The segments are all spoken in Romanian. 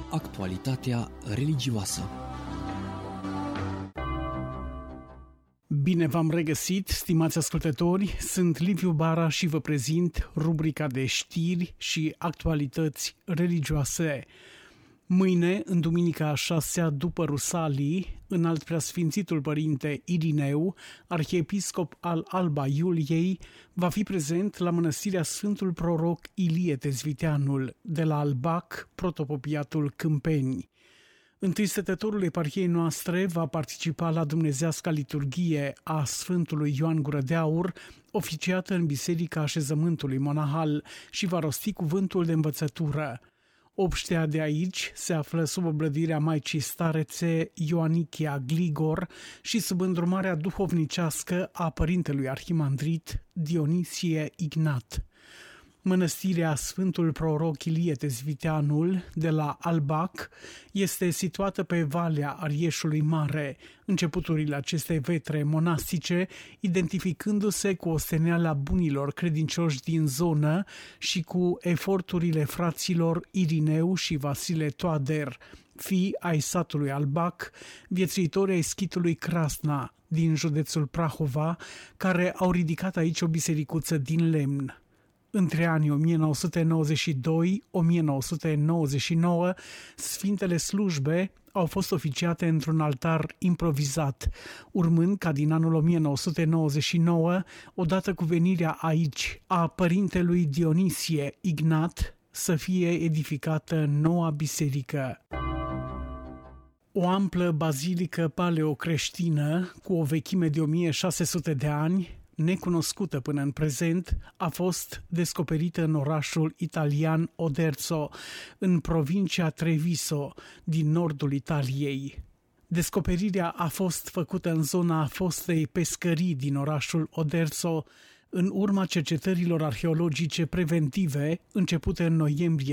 Actualitatea religioasă. Bine v-am regăsit, stimați ascultători, sunt Liviu Bara și vă prezint rubrica de știri și actualități religioase. Mâine, în duminica a 6-a după Rusalii, Înalt Preasfințitul Părinte Irineu, arhiepiscop al Alba Iuliei, va fi prezent la mănăstirea Sfântul Proroc Ilie Tezviteanul de la Albac, protopopiatul Câmpeni. Întâi stătătorul eparhiei noastre va participa la dumnezeasca liturghie a Sfântului Ioan Gură de Aur, oficiată în Biserica Așezământului Monahal, și va rosti cuvântul de învățătură. Obștea de aici se află sub oblădirea Maicii Starețe Ioanichia Gligor și sub îndrumarea duhovnicească a părintelui arhimandrit Dionisie Ignat. Mănăstirea Sfântul Proroc Ilie Tezviteanul de la Albac este situată pe Valea Arieșului Mare, începuturile acestei vetre monastice, identificându-se cu osteneala bunilor credincioși din zonă și cu eforturile fraților Irineu și Vasile Toader, fii ai satului Albac, viețuitori ai schitului Crasna din județul Prahova, care au ridicat aici o bisericuță din lemn. Între anii 1992-1999, sfintele slujbe au fost oficiate într-un altar improvizat, urmând ca din anul 1999, odată cu venirea aici a părintelui Dionisie Ignat, să fie edificată noua biserică. O amplă bazilică paleocreștină cu o vechime de 1600 de ani, necunoscută până în prezent, a fost descoperită în orașul italian Oderzo, în provincia Treviso, din nordul Italiei. Descoperirea a fost făcută în zona fostei pescării din orașul Oderzo, în urma cercetărilor arheologice preventive începute în noiembrie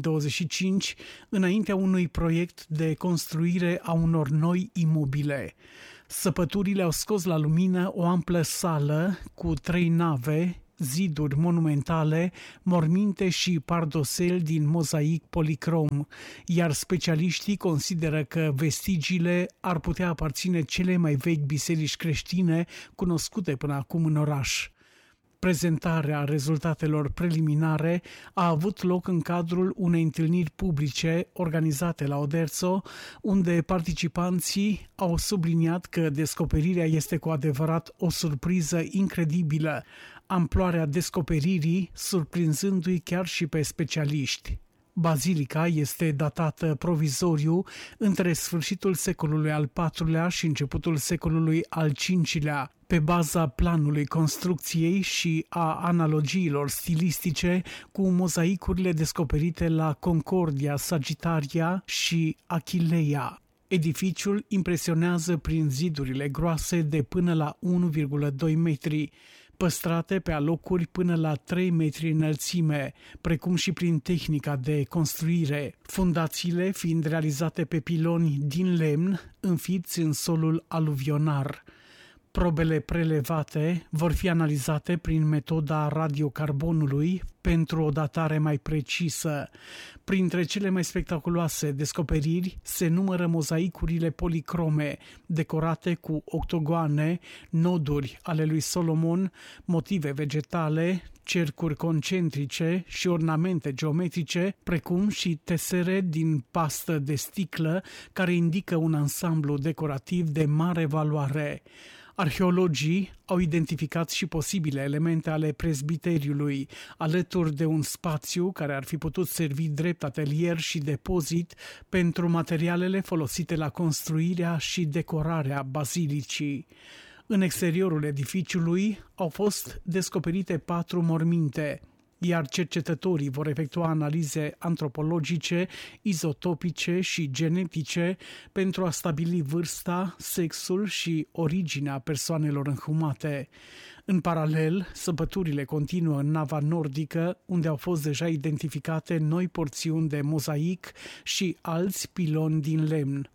2025, înaintea unui proiect de construire a unor noi imobile. Săpăturile au scos la lumină o amplă sală cu 3 nave, ziduri monumentale, morminte și pardosel din mozaic policrom, iar specialiștii consideră că vestigiile ar putea aparține cele mai vechi biserici creștine cunoscute până acum în oraș. Prezentarea rezultatelor preliminare a avut loc în cadrul unei întâlniri publice organizate la Oderzo, unde participanții au subliniat că descoperirea este cu adevărat o surpriză incredibilă, amploarea descoperirii surprinzându-i chiar și pe specialiști. Bazilica este datată provizoriu între sfârșitul secolului al IV-lea și începutul secolului al V-lea, pe baza planului construcției și a analogiilor stilistice cu mozaicurile descoperite la Concordia Sagittaria și Achileia. Edificiul impresionează prin zidurile groase de până la 1,2 metri, păstrate pe alocuri până la 3 metri înălțime, precum și prin tehnica de construire, fundațiile fiind realizate pe piloni din lemn înfipți în solul aluvionar. Probele prelevate vor fi analizate prin metoda radiocarbonului pentru o datare mai precisă. Printre cele mai spectaculoase descoperiri se numără mozaicurile policrome, decorate cu octogoane, noduri ale lui Solomon, motive vegetale, cercuri concentrice și ornamente geometrice, precum și tesere din pastă de sticlă, care indică un ansamblu decorativ de mare valoare. Arheologii au identificat și posibile elemente ale prezbiteriului, alături de un spațiu care ar fi putut servi drept atelier și depozit pentru materialele folosite la construirea și decorarea bazilicii. În exteriorul edificiului au fost descoperite 4 morminte, iar cercetătorii vor efectua analize antropologice, izotopice și genetice pentru a stabili vârsta, sexul și originea persoanelor înhumate. În paralel, săpăturile continuă în nava nordică, unde au fost deja identificate noi porțiuni de mozaic și alți piloni din lemn.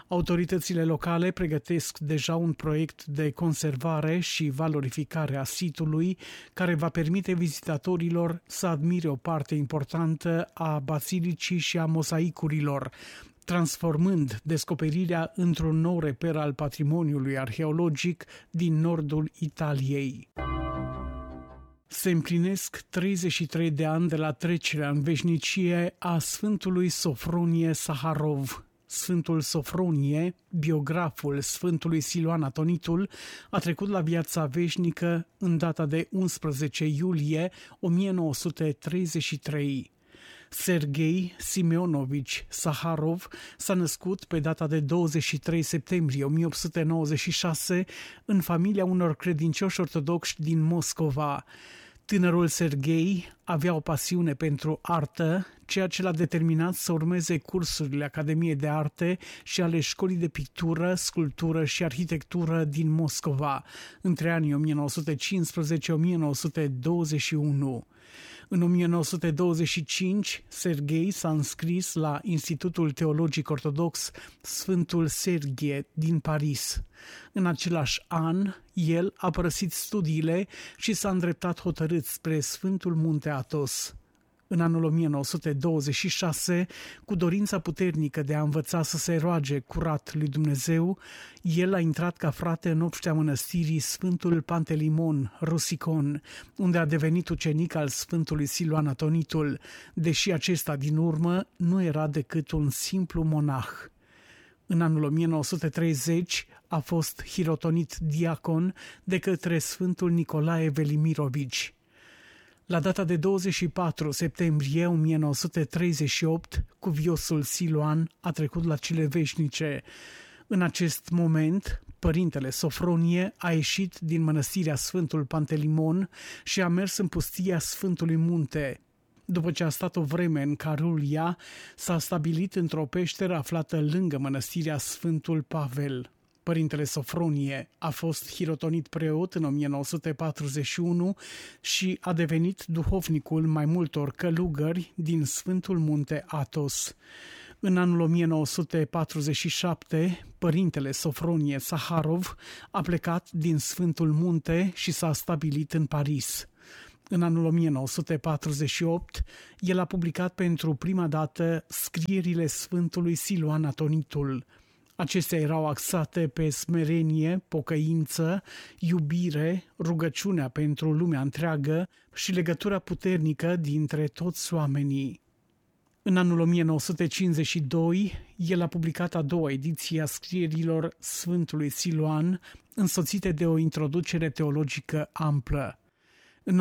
Autoritățile locale pregătesc deja un proiect de conservare și valorificare a sitului care va permite vizitatorilor să admire o parte importantă a bazilicii și a mozaicurilor, transformând descoperirea într-un nou reper al patrimoniului arheologic din nordul Italiei. Se împlinesc 33 de ani de la trecerea în veșnicie a Sfântului Sofronie Saharov. Sfântul Sofronie, biograful Sfântului Siluan Atonitul, a trecut la viața veșnică în data de 11 iulie 1933. Serghei Simeonovici Saharov s-a născut pe data de 23 septembrie 1896 în familia unor credincioși ortodoxi din Moscova. Tânărul Serghei avea o pasiune pentru artă, ceea ce l-a determinat să urmeze cursurile Academiei de Arte și ale Școlii de Pictură, Sculptură și Arhitectură din Moscova, între anii 1915-1921. În 1925, Serghei s-a înscris la Institutul Teologic Ortodox Sfântul Serghie din Paris. În același an, el a părăsit studiile și s-a îndreptat hotărât spre Sfântul Munte Athos. În anul 1926, cu dorința puternică de a învăța să se roage curat lui Dumnezeu, el a intrat ca frate în obștea mănăstirii Sfântul Pantelimon, Rusicon, unde a devenit ucenic al Sfântului Siluan Atonitul, deși acesta din urmă nu era decât un simplu monah. În anul 1930 a fost hirotonit diacon de către Sfântul Nicolae Velimirovici. La data de 24 septembrie 1938, cuviosul Siluan a trecut la cele veșnice. În acest moment, părintele Sofronie a ieșit din mănăstirea Sfântul Pantelimon și a mers în pustia Sfântului Munte. După ce a stat o vreme în Carulia, s-a stabilit într-o peșteră aflată lângă mănăstirea Sfântul Pavel. Părintele Sofronie a fost hirotonit preot în 1941 și a devenit duhovnicul mai multor călugări din Sfântul Munte Athos. În anul 1947, părintele Sofronie Saharov a plecat din Sfântul Munte și s-a stabilit în Paris. În anul 1948, el a publicat pentru prima dată scrierile Sfântului Siluan Atonitul. Acestea erau axate pe smerenie, pocăință, iubire, rugăciunea pentru lumea întreagă și legătura puternică dintre toți oamenii. În anul 1952, el a publicat a doua ediție a scrierilor Sfântului Siluan, însoțite de o introducere teologică amplă. În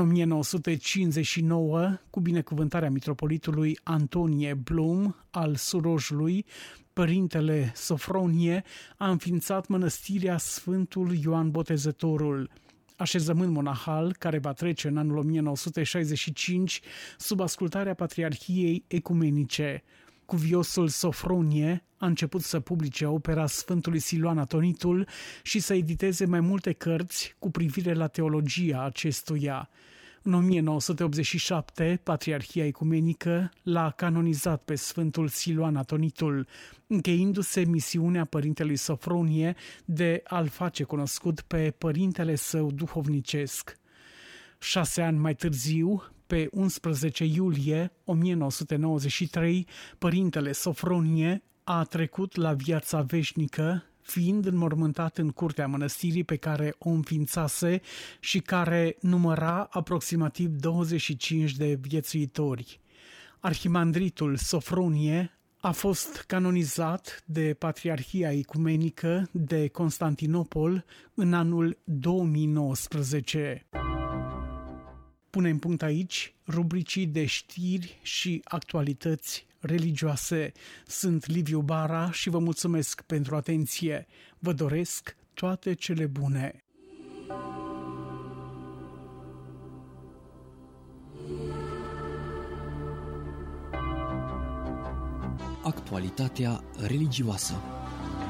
1959, cu binecuvântarea mitropolitului Antonie Blum al Surojului, părintele Sofronie a înființat mănăstirea Sfântul Ioan Botezătorul, așezământ monahal care va trece în anul 1965 sub ascultarea Patriarhiei Ecumenice. Cuviosul Sofronie a început să publice opera Sfântului Siluan Atonitul și să editeze mai multe cărți cu privire la teologia acestuia. În 1987, Patriarhia Ecumenică l-a canonizat pe Sfântul Siluan Atonitul, încheindu-se misiunea părintelui Sofronie de a-l face cunoscut pe părintele său duhovnicesc. 6 ani mai târziu, pe 11 iulie 1993, părintele Sofronie a trecut la viața veșnică, fiind înmormântat în curtea mănăstirii pe care o înființase și care număra aproximativ 25 de viețuitori. Arhimandritul Sofronie a fost canonizat de Patriarhia Ecumenică de Constantinopol în anul 2019. Punem punct aici rubricii de știri și actualități religioase. Sunt Liviu Bara și vă mulțumesc pentru atenție. Vă doresc toate cele bune. Actualitatea religioasă.